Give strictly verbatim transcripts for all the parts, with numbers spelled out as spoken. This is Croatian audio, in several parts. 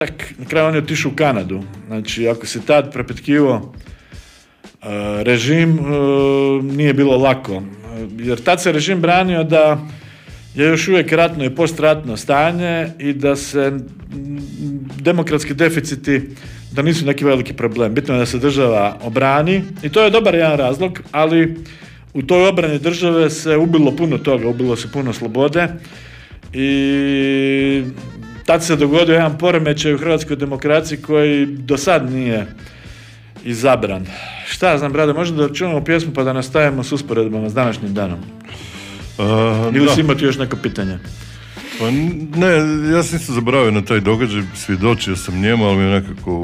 na kraju on je otišao u Kanadu. Znači, ako se tad prepetkivo uh, režim, uh, nije bilo lako. Jer tad se režim branio da je još uvijek ratno i postratno stanje i da se demokratski deficiti, da nisu neki veliki problem. Bitno je da se država obrani i to je dobar jedan razlog, ali u toj obrani države se ubilo puno toga, ubilo se puno slobode i tad se dogodio jedan poremećaj u hrvatskoj demokraciji koji do sad nije izabran. Šta ja znam, brade, možda da čujemo pjesmu pa da nastavimo s usporedbama s današnjim danom? Uh, Ili si imati još neko pitanje? Pa ne, ja sam isto zaboravio na taj događaj, svjedočio sam njemu, ali mi je nekako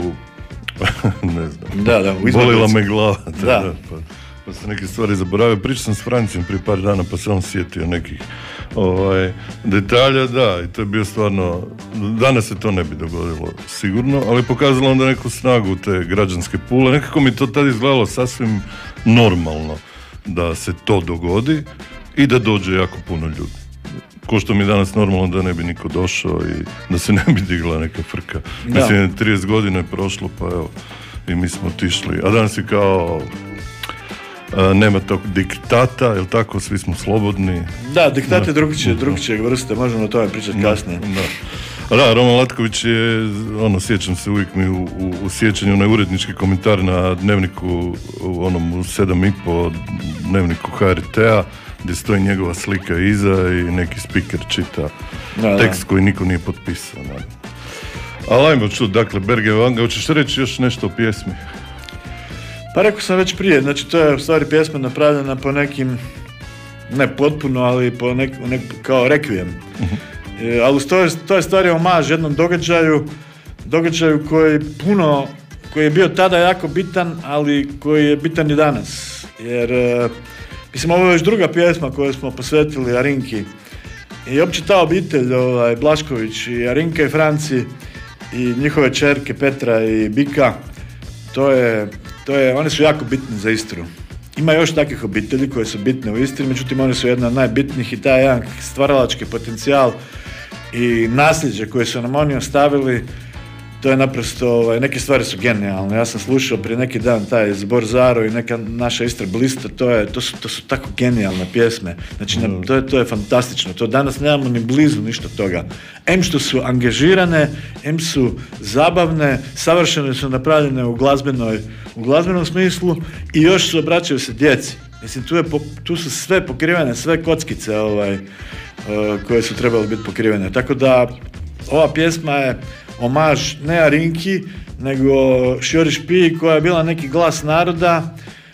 ne znam, da, da, bolila me glava. Da. Da. Pa, pa sam neke stvari zaboravio. Pričao sam s Francijem prije par dana pa sam sjetio nekih ovaj, detalja, da, i to je bio stvarno, danas se to ne bi dogodilo sigurno, ali pokazalo onda neku snagu te građanske pule. Nekako mi to tad izgledalo sasvim normalno da se to dogodi i da dođe jako puno ljudi. Ko što mi je danas normalno da ne bi niko došao i da se ne bi digla neka frka. Da. Mislim, trideset godina je prošlo, pa evo, i mi smo otišli. A danas je kao, a, nema tog diktata, jel tako, svi smo slobodni. Da, diktat je drugčije, drugčijeg vrste, možemo o tome pričati kasnije. Da. Da, Roman Latković je, ono, sjećam se uvijek mi u, u, u sjećanju na urednički komentar na dnevniku, u onom u sedam i po dnevniku H R T-a, gdje stoji njegova slika iza i neki speaker čita da, tekst da. Koji niko nije potpisao. Da. Ali ajmo čuti, dakle, Berge Vanga, hoćeš reći još nešto o pjesmi? Pa rekao sam već prije, znači to je u stvari pjesma napravljena po nekim, ne potpuno, ali po nek, nek, kao rekvijem. Uh-huh. E, ali to je, to je stvari omaž jednom događaju, događaju koji puno, koji je bio tada jako bitan, ali koji je bitan i danas. Jer mislim, ovo je već druga pjesma koju smo posvetili Arinki. I opće ta obitelj, ovaj, Blašković i Arinka i Franci i njihove čerke Petra i Bika, to je, to je, one su jako bitne za Istru. Ima još takvih obitelji koje su bitne u Istri, međutim one su jedna od najbitnijih i taj jedan stvaralački potencijal i nasljeđe koje su nam oni ostavili, to je naprosto, ovaj, neke stvari su genijalne. Ja sam slušao prije neki dan taj Zbor Zaro i neka naša Istra blista, to, je, to, su, to su tako genijalne pjesme. Znači, mm. to, je, to je fantastično. To danas nemamo ni blizu ništa toga. Em što su angažirane, em su zabavne, savršeno su napravljene u glazbenoj, u glazbenom smislu i još su obraćaju se djeci. Mislim, tu, je, tu su sve pokrivene, sve kockice ovaj, uh, koje su trebale biti pokrivene. Tako da, ova pjesma je omaž ne Arinki, nego Šjori Špiji koja je bila neki glas naroda.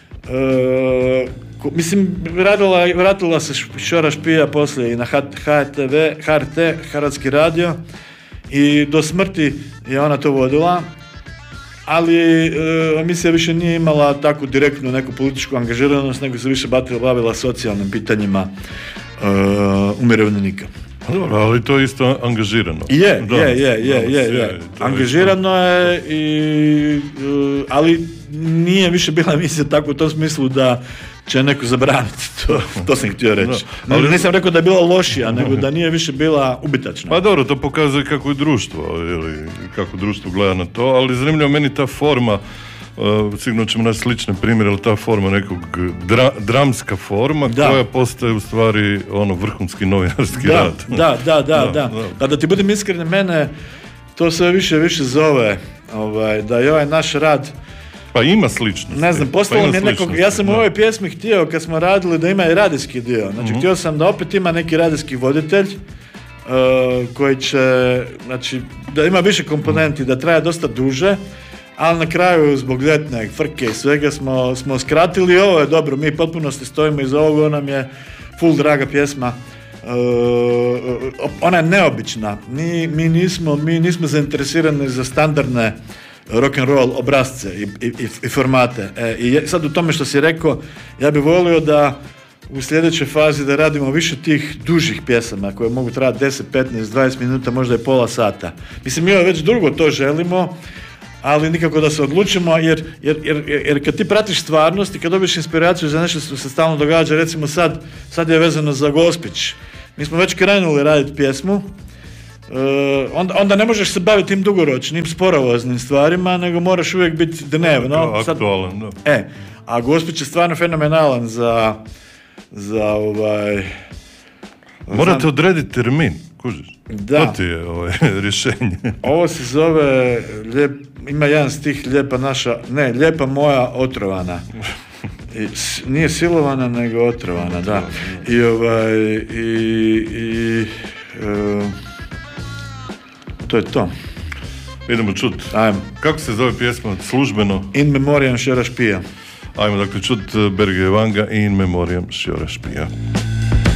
E, ko, mislim, radila, vratila se Šjora Špija poslije i na H T V, H R T, Hrvatski radio i do smrti je ona to vodila, ali e, emisija više nije imala takvu direktnu neku političku angažiranost, nego se više bavila socijalnim pitanjima e, umirovljenika. Dobro, ali to je isto angažirano. Je, da, je, je, je, je, je. Angažirano je, i, ali nije više bila emisija tako u tom smislu da će neko zabraniti to, to sam htio reći. Da, ali nisam rekao da je bila lošija, nego da nije više bila ubitačna. Pa dobro, to pokazuje kako je društvo, ili kako društvo gleda na to, ali zanimljivo meni ta forma. Uh, sigurno ćemo naći slične primjere, ali ta forma nekog dra, dramska forma da. Koja postaje u stvari ono vrhunski novinarski da, rad. Da, da, da, da, da. Pa da ti budem iskren, mene to sve više više zove ovaj, da je ovaj naš rad, pa ima sličnosti. Ne znam, postalo mi je nekog, ja sam u ovoj pjesmi htio, kad smo radili, da ima i radijski dio. Znači, uh-huh. htio sam da opet ima neki radijski voditelj uh, koji će, znači, da ima više komponenti, da traje dosta duže, ali na kraju zbog ljetne frke i svega smo, smo skratili. Ovo je dobro, mi potpuno se stojimo iza ovog, ona nam je full draga pjesma. Uh, ona je neobična. Mi, mi, nismo, mi nismo zainteresirani za standardne rock and roll obrazce i, i, i formate. E, i sad u tome što si rekao, ja bih volio da u sljedećoj fazi da radimo više tih dužih pjesama koje mogu trajati deset, petnaest, dvadeset minuta, možda i pola sata. Mislim, mi već drugo to želimo, ali nikako da se odlučimo, jer, jer, jer, jer kad ti pratiš stvarnost i kad dobiješ inspiraciju za nešto što se stalno događa, recimo sad, sad je vezano za Gospić. Mi smo već krenuli raditi pjesmu, onda, onda ne možeš se baviti tim dugoročnim, sporovoznim stvarima, nego moraš uvijek biti dnevno. Aktualan, da. E, a Gospić je stvarno fenomenalan za, za ovaj... Morate znam, odrediti termin, kužiš. Da. To ti je ovaj, rješenje. Ovo se zove, lijep, ima jedan stih, lijepa naša, ne, lijepa moja otrovana. I, nije silovana, nego otrovana, da. I ovaj, i, i e, to je to. Idemo čut. Ajmo. Kako se zove pjesma službeno? In memoriam Šjora Špija. Ajmo dakle čut Berge Vanga In memoriam Šjora Špija.